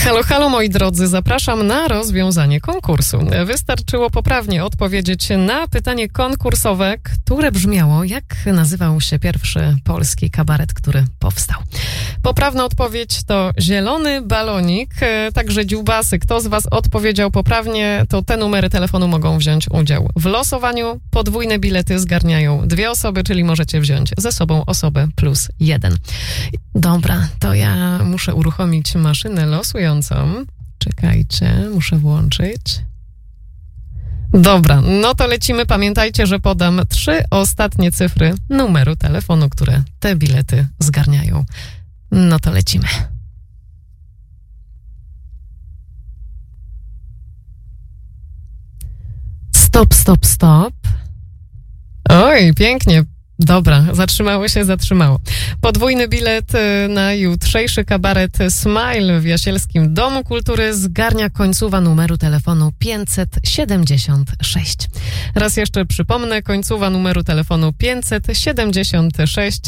Halo, halo moi drodzy, zapraszam na rozwiązanie konkursu. Wystarczyło poprawnie odpowiedzieć na pytanie konkursowe, które brzmiało, jak nazywał się pierwszy polski kabaret, który powstał. Poprawna odpowiedź to zielony balonik, także dziubasy. Kto z was odpowiedział poprawnie, to te numery telefonu mogą wziąć udział w losowaniu. Podwójne bilety zgarniają 2 osoby, czyli możecie wziąć ze sobą osobę plus 1. Dobra, to ja muszę uruchomić maszynę losującą. Czekajcie, muszę włączyć. Dobra, no to lecimy. Pamiętajcie, że podam 3 ostatnie cyfry numeru telefonu, które te bilety zgarniają. No to lecimy. Stop, stop, stop. Oj, pięknie. Dobra, zatrzymało. Podwójny bilet na jutrzejszy kabaret Smile w Jasielskim Domu Kultury zgarnia końcowa numeru telefonu 576. Raz jeszcze przypomnę, końcowa numeru telefonu 576.